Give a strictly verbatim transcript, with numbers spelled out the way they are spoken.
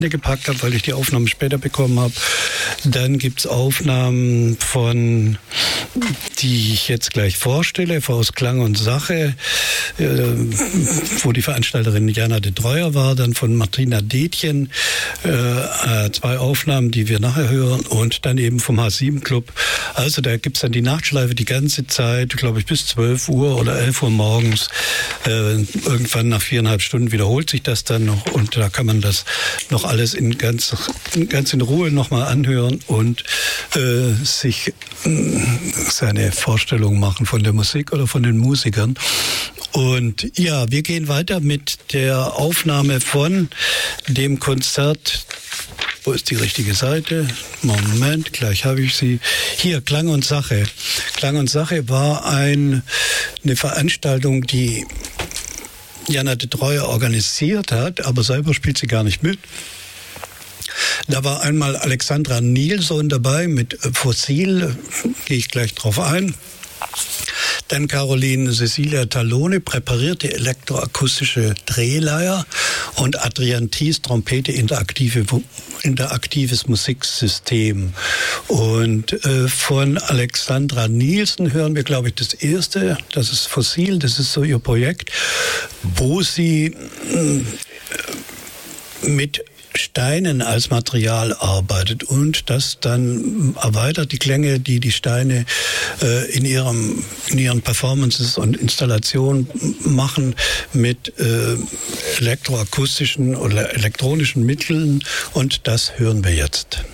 gepackt habe, weil ich die Aufnahmen später bekommen habe. Dann gibt es Aufnahmen von, die ich jetzt gleich vorstelle, aus Klang und Sache, äh, wo die Veranstalterin Jana de Treuer war, dann von Martina Detjen, äh, zwei Aufnahmen, die wir nachher hören, und dann eben vom H sieben Club. Also da gibt es dann die Nachtschleife die ganze Zeit, glaube ich, bis zwölf Uhr oder elf Uhr morgens. Äh, irgendwann nach viereinhalb Stunden wiederholt sich das dann noch, und da kann man das noch alles in ganz, ganz in Ruhe nochmal anhören und äh, sich äh, seine Vorstellung machen von der Musik oder von den Musikern. Und ja, wir gehen weiter mit der Aufnahme von dem Konzert. Wo ist die richtige Seite? Moment, gleich habe ich sie. Hier, Klang und Sache. Klang und Sache war ein, eine Veranstaltung, die Jana de Treuer organisiert hat, aber selber spielt sie gar nicht mit. Da war einmal Alexandra Nilsson dabei mit Fossil, gehe ich gleich drauf ein. Dann Caroline Cecilia Talone, präparierte elektroakustische Drehleier, und Adrian Thies, Trompete, interaktive, interaktives Musiksystem. Und äh, von Alexandra Nilsson hören wir, glaube ich, das erste, das ist Fossil, das ist so ihr Projekt, wo sie äh, mit Steinen als Material arbeitet und das dann erweitert, die Klänge, die die Steine äh, in ihrem in ihren Performances und Installationen machen, mit äh, elektroakustischen oder elektronischen Mitteln, und das hören wir jetzt.